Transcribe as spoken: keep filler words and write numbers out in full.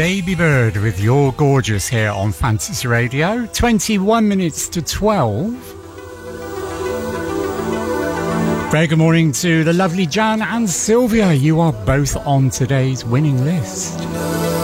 Baby Bird with You're Gorgeous here on Fantasy Radio. twenty-one minutes to twelve. Very good morning to the lovely Jan and Sylvia. You are both on today's winning list.